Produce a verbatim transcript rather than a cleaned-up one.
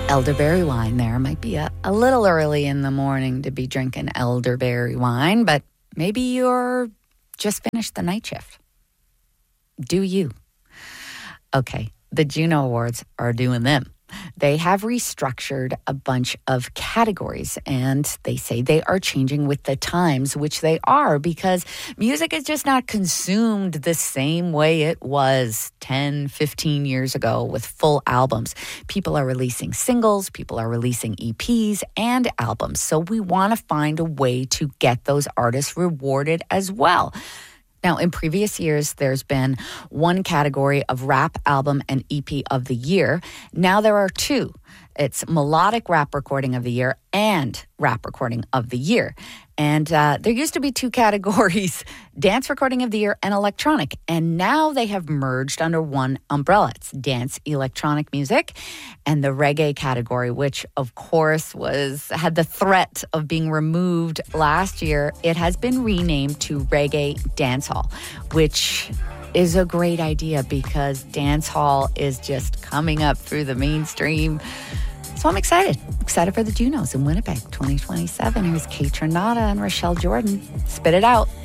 elderberry wine there. Might be a, a little early in the morning to be drinking elderberry wine, but maybe you're just finished the night shift. Do you? Okay, the Juno Awards are doing them. They have restructured a bunch of categories, and they say they are changing with the times, which they are, because music is just not consumed the same way it was ten, fifteen years ago with full albums. People are releasing singles, people are releasing E Ps and albums. So we want to find a way to get those artists rewarded as well. Now, in previous years, there's been one category of rap album and E P of the year. Now there are two. It's melodic rap recording of the year and rap recording of the year. And uh, there used to be two categories, dance recording of the year and electronic. And now they have merged under one umbrella. It's dance electronic music and the reggae category, which of course was had the threat of being removed last year. It has been renamed to Reggae Dancehall, which is a great idea because dancehall is just coming up through the mainstream. So I'm excited. Excited for the Junos in Winnipeg twenty twenty-seven. Here's Kate Trinata and Rochelle Jordan. Spit it out.